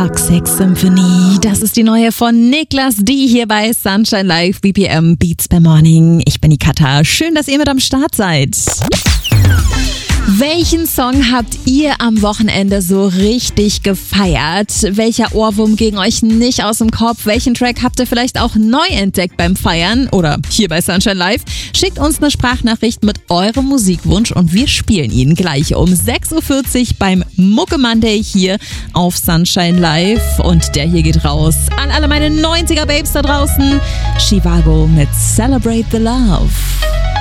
Toxic Symphony. Das ist die neue von Niklas D. hier bei Sunshine Live BPM Beats per Morning. Ich bin die Katha. Schön, dass ihr mit am Start seid. Welchen Song habt ihr am Wochenende so richtig gefeiert? Welcher Ohrwurm ging euch nicht aus dem Kopf? Welchen Track habt ihr vielleicht auch neu entdeckt beim Feiern oder hier bei Sunshine Live? Schickt uns eine Sprachnachricht mit eurem Musikwunsch und wir spielen ihn gleich um 6.40 Uhr beim Mucke Monday hier auf Sunshine Live. Und der hier geht raus an alle meine 90er Babes da draußen. Chivago mit Celebrate the Love.